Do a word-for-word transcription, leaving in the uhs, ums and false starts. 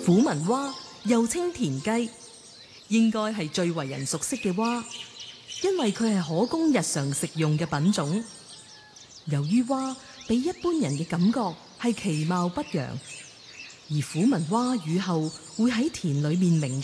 虎紋蛙又稱田雞，應該係最為人熟悉嘅蛙，因為佢係可供日常食用嘅品種。由於蛙俾一般人嘅感覺係其貌不揚，而虎紋蛙雨後會喺田裏面鳴